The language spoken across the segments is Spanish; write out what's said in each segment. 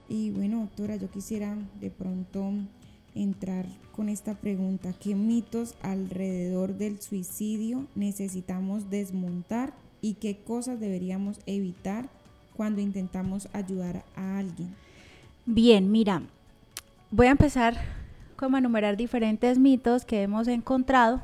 Y bueno, doctora, yo quisiera de pronto entrar con esta pregunta: ¿qué mitos alrededor del suicidio necesitamos desmontar y qué cosas deberíamos evitar cuando intentamos ayudar a alguien? Bien, mira, voy a empezar como a enumerar diferentes mitos que hemos encontrado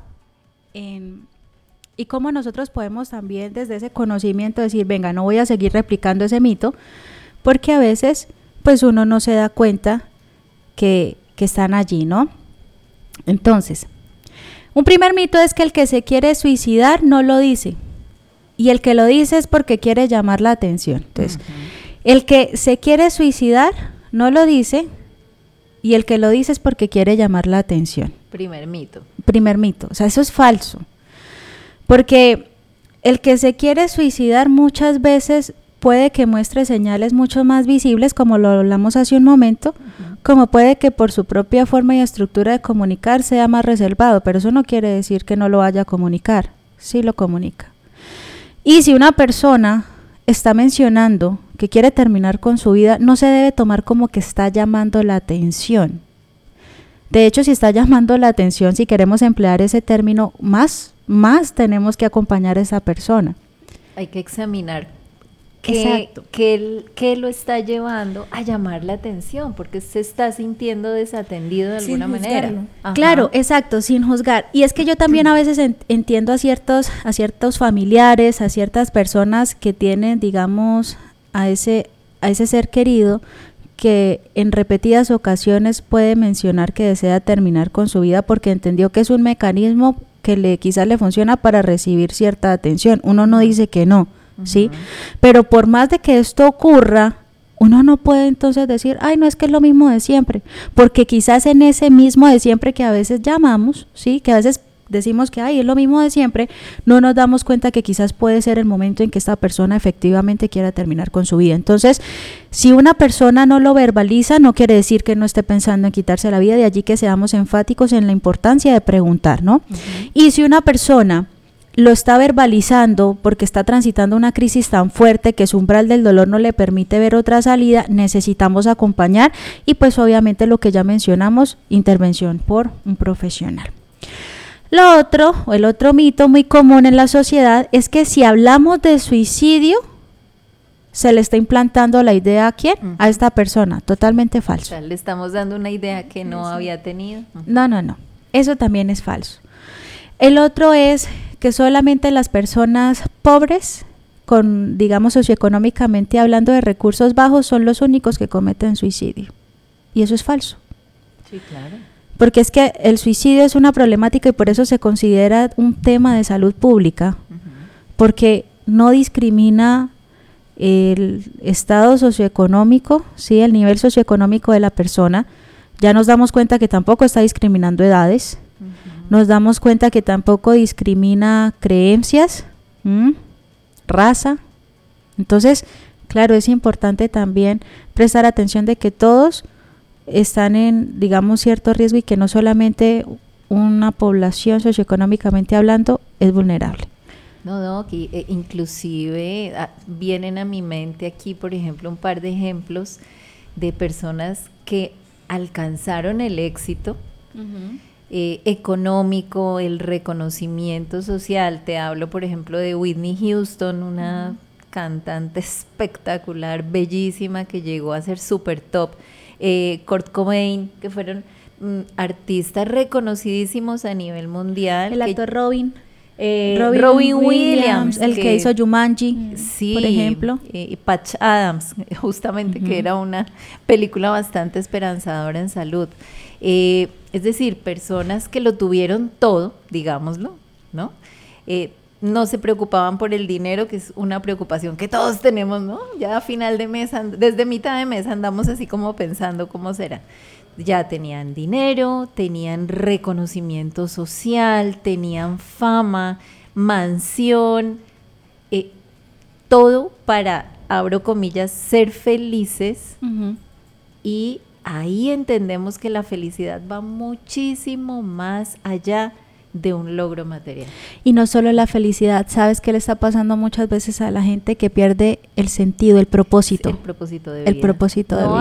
y cómo nosotros podemos también desde ese conocimiento decir, venga, no voy a seguir replicando ese mito, porque a veces pues uno no se da cuenta que están allí, ¿no? Entonces, un primer mito es que el que se quiere suicidar no lo dice, y el que lo dice es porque quiere llamar la atención. Entonces, el que se quiere suicidar no lo dice, y el que lo dice es porque quiere llamar la atención. Primer mito. Primer mito, o sea, eso es falso, porque el que se quiere suicidar muchas veces puede que muestre señales mucho más visibles, como lo hablamos hace un momento, como puede que por su propia forma y estructura de comunicar sea más reservado, pero eso no quiere decir que no lo vaya a comunicar, sí lo comunica. Y si una persona está mencionando que quiere terminar con su vida, no se debe tomar como que está llamando la atención. De hecho, si está llamando la atención, si queremos emplear ese término, más tenemos que acompañar a esa persona. Hay que examinar qué lo está llevando a llamar la atención, porque se está sintiendo desatendido de alguna manera. Claro, exacto, sin juzgar. Y es que yo también a veces entiendo a ciertos familiares, a ciertas personas que tienen, digamos, a ese ser querido, que en repetidas ocasiones puede mencionar que desea terminar con su vida porque entendió que es un mecanismo que quizás le funciona para recibir cierta atención. Uno no dice que no, ¿sí? Pero por más de que esto ocurra, uno no puede entonces decir, ay, no, es que es lo mismo de siempre, porque quizás en ese mismo de siempre que a veces llamamos, ¿sí? Que a veces decimos que ay, es lo mismo de siempre, no nos damos cuenta que quizás puede ser el momento en que esta persona efectivamente quiera terminar con su vida. Entonces, si una persona no lo verbaliza, no quiere decir que no esté pensando en quitarse la vida, de allí que seamos enfáticos en la importancia de preguntar, ¿no? Y si una persona lo está verbalizando porque está transitando una crisis tan fuerte que su umbral del dolor no le permite ver otra salida, necesitamos acompañar y pues obviamente lo que ya mencionamos, intervención por un profesional. El otro mito muy común en la sociedad es que si hablamos de suicidio, se le está implantando la idea ¿a quién? A esta persona, totalmente falso. O sea, le estamos dando una idea que no había tenido. No, eso también es falso. El otro es que solamente las personas pobres, con, digamos, socioeconómicamente hablando de recursos bajos, son los únicos que cometen suicidio. Y eso es falso. Sí, claro. Porque es que el suicidio es una problemática y por eso se considera un tema de salud pública, porque no discrimina el estado socioeconómico, ¿sí? El nivel socioeconómico de la persona. Ya nos damos cuenta que tampoco está discriminando edades, nos damos cuenta que tampoco discrimina creencias, raza. Entonces, claro, es importante también prestar atención de que todos están en, digamos, cierto riesgo y que no solamente una población socioeconómicamente hablando es vulnerable. No, aquí, inclusive vienen a mi mente aquí, por ejemplo, un par de ejemplos de personas que alcanzaron el éxito económico, el reconocimiento social. Te hablo, por ejemplo, de Whitney Houston, una cantante espectacular, bellísima, que llegó a ser súper top. Kurt Cobain, que fueron artistas reconocidísimos a nivel mundial. El actor Robin Williams, el que hizo Jumanji, sí, por ejemplo. Y Patch Adams, justamente, que era una película bastante esperanzadora en salud. Es decir, personas que lo tuvieron todo, digámoslo, ¿no? No se preocupaban por el dinero, que es una preocupación que todos tenemos, ¿no? Ya a final de mes, desde mitad de mes andamos así como pensando cómo será. Ya tenían dinero, tenían reconocimiento social, tenían fama, mansión, todo para, abro comillas, ser felices. Y ahí entendemos que la felicidad va muchísimo más allá de un logro material. Y no solo la felicidad, ¿sabes qué le está pasando muchas veces a la gente? Que pierde el sentido, el propósito. El propósito de vida. El propósito de vida.